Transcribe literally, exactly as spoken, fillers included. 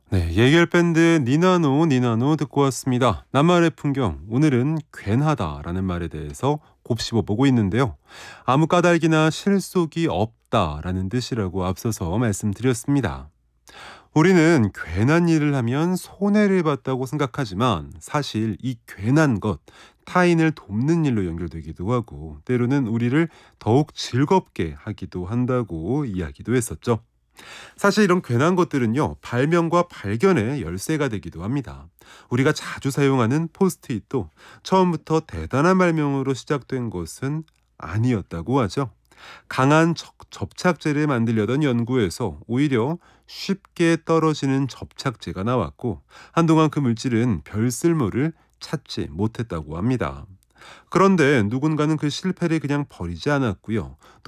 네, 예결 밴드 니나노 니나노 듣고 왔습니다. 낱말의 풍경, 오늘은 괜하다라는 말에 대해서 곱씹어 보고 있는데요. 아무 까닭이나 실속이 없다라는 뜻이라고 앞서서 말씀드렸습니다. 우리는 괜한 일을 하면 손해를 봤다고 생각하지만 사실 이 괜한 것, 타인을 돕는 일로 연결되기도 하고 때로는 우리를 더욱 즐겁게 하기도 한다고 이야기도 했었죠. 사실 이런 괜한 것들은요, 발명과 발견의 열쇠가 되기도 합니다. 우리가 자주 사용하는 포스트잇도 처음부터 대단한 발명으로 시작된 것은 아니었다고 하죠. 강한 적- 접착제를 만들려던 연구에서 오히려 쉽게 떨어지는 접착제가 나왔고, 한동안 그 물질은 별 쓸모를 찾지 못했다고 합니다. 그런데 누군가는 그 실패를 그냥 버리지 않았고요. 또